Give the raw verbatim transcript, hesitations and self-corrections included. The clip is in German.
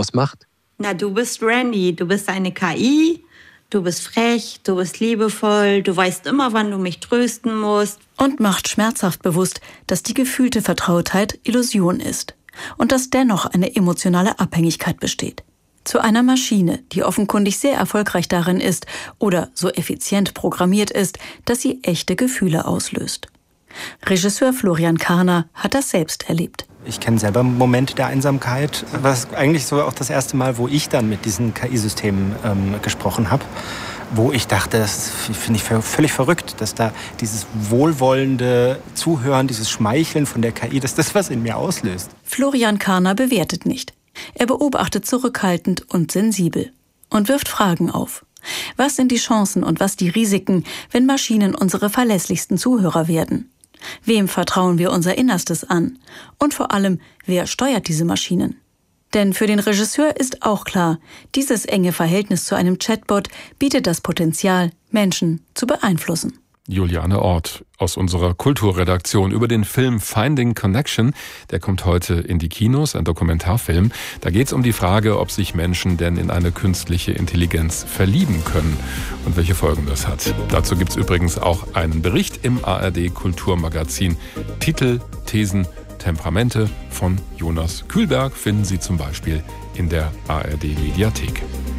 ausmacht? Na, du bist Randy, du bist eine K I, du bist frech, du bist liebevoll, du weißt immer, wann du mich trösten musst. Und macht schmerzhaft bewusst, dass die gefühlte Vertrautheit Illusion ist und dass dennoch eine emotionale Abhängigkeit besteht. Zu einer Maschine, die offenkundig sehr erfolgreich darin ist oder so effizient programmiert ist, dass sie echte Gefühle auslöst. Regisseur Florian Karner hat das selbst erlebt. Ich kenne selber Momente der Einsamkeit. Das war eigentlich so auch das erste Mal, wo ich dann mit diesen K I-Systemen ähm, gesprochen habe. Wo ich dachte, das finde ich völlig verrückt, dass da dieses wohlwollende Zuhören, dieses Schmeicheln von der K I, dass das was in mir auslöst. Florian Karner bewertet nicht. Er beobachtet zurückhaltend und sensibel und wirft Fragen auf. Was sind die Chancen und was die Risiken, wenn Maschinen unsere verlässlichsten Zuhörer werden? Wem vertrauen wir unser Innerstes an? Und vor allem, wer steuert diese Maschinen? Denn für den Regisseur ist auch klar, dieses enge Verhältnis zu einem Chatbot bietet das Potenzial, Menschen zu beeinflussen. Juliane Ort aus unserer Kulturredaktion über den Film Finding Connection. Der kommt heute in die Kinos, ein Dokumentarfilm. Da geht es um die Frage, ob sich Menschen denn in eine künstliche Intelligenz verlieben können und welche Folgen das hat. Dazu gibt es übrigens auch einen Bericht im A R D Kulturmagazin. Titel, Thesen, Temperamente von Jonas Kühlberg finden Sie zum Beispiel in der A R D Mediathek.